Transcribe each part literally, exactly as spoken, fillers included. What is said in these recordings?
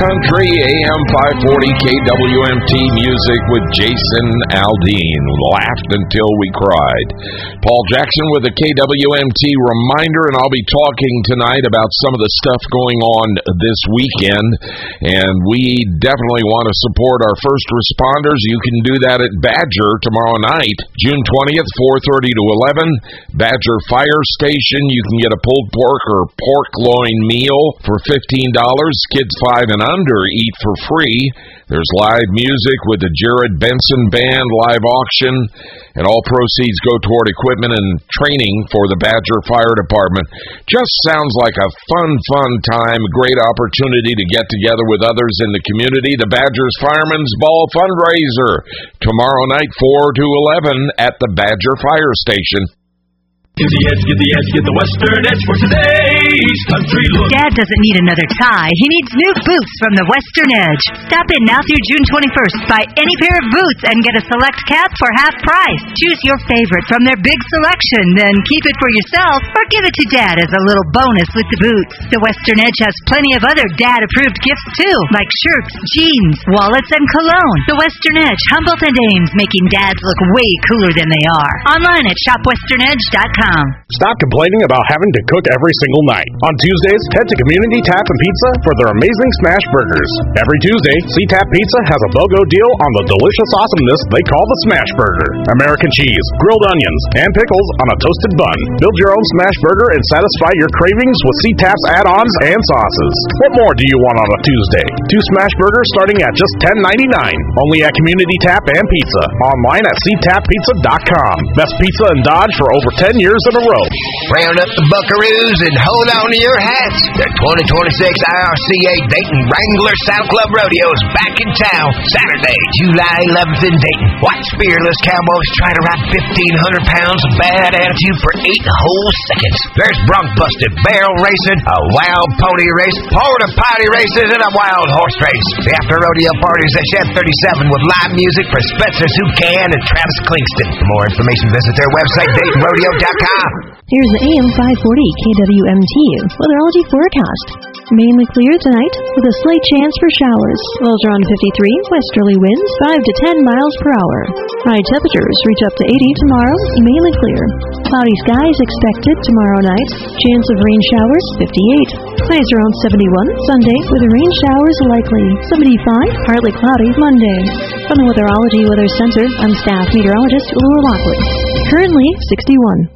Country, A M five forty K W M T music with Jason Aldean. Laughed until we cried. Paul Jackson with a K W M T reminder, and I'll be talking tonight about some of the stuff going on this weekend. And we definitely want to support our first responders. You can do that at Badger tomorrow night, June twentieth, four thirty to eleven. Badger Fire Station. You can get a pulled pork or pork loin meal for fifteen dollars. Kids five and under eat for free. There's live music with the Jared Benson Band live auction, and all proceeds go toward equipment and training for the Badger Fire Department. Just sounds like a fun, fun time, great opportunity to get together with others in the community. The Badgers Fireman's Ball fundraiser tomorrow night, four to eleven at the Badger Fire Station. Get the edge, get the edge, get the Western Edge for today's country look. Dad doesn't need another tie. He needs new boots from the Western Edge. Stop in now through June twenty-first. Buy any pair of boots and get a select cap for half price. Choose your favorite from their big selection, then keep it for yourself or give it to Dad as a little bonus with the boots. The Western Edge has plenty of other Dad-approved gifts too, like shirts, jeans, wallets, and cologne. The Western Edge, Humboldt and Ames, making dads look way cooler than they are. Online at shop western edge dot com. Stop complaining about having to cook every single night. On Tuesdays, head to Community Tap and Pizza for their amazing smash burgers. Every Tuesday, C-Tap Pizza has a BOGO deal on the delicious awesomeness they call the smash burger. American cheese, grilled onions, and pickles on a toasted bun. Build your own smash burger and satisfy your cravings with C-Tap's add-ons and sauces. What more do you want on a Tuesday? Two smash burgers starting at just ten ninety-nine. Only at Community Tap and Pizza. Online at c tap pizza dot com. Best pizza in Dodge for over ten years in a row. Round up the buckaroos and hold on to your hats. The twenty twenty-six I R C A Dayton Wrangler Saddle Club Rodeo is back in town Saturday, July eleventh in Dayton. Watch fearless cowboys try to ride fifteen hundred pounds of bad attitude for eight whole seconds. There's bronc busted, barrel racing, a wild pony race, porta potty races, and a wild horse race. The after rodeo parties at Shed thirty-seven with live music for Spencer Zucan and Travis Klingston. For more information, visit their website, dayton rodeo dot com. Here's the A M five forty K W M T weatherology forecast. Mainly clear tonight with a slight chance for showers. Lows around fifty-three, westerly winds five to ten miles per hour. High temperatures reach up to eighty tomorrow, mainly clear. Cloudy skies expected tomorrow night. Chance of rain showers fifty-eight. Highs around seventy-one Sunday with rain showers likely. seventy-five, partly cloudy Monday. From the Weatherology Weather Center, I'm staff meteorologist Laura Lockwood. Currently sixty-one.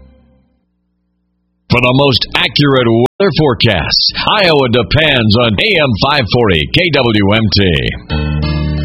For the most accurate weather forecasts, Iowa depends on A M five forty K W M T.